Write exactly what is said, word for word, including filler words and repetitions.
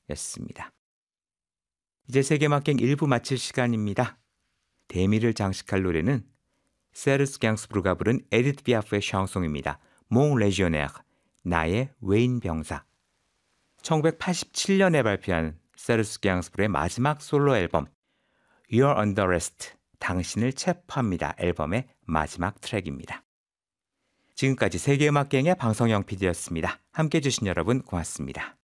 였습니다. 이제 세계음악여행 일 부 마칠 시간입니다. 대미를 장식할 노래는 세르스 갱스부르가 부른 에디트 비아프의 샹송입니다. 몽 레지오네르, 나의 외인 병사. 천구백팔십칠 년에 발표한 세르스 갱스부르의 마지막 솔로 앨범 You're Under Arrest, 당신을 체포합니다. 앨범의 마지막 트랙입니다. 지금까지 세계음악여행의 방성영 피디였습니다. 함께해 주신 여러분 고맙습니다.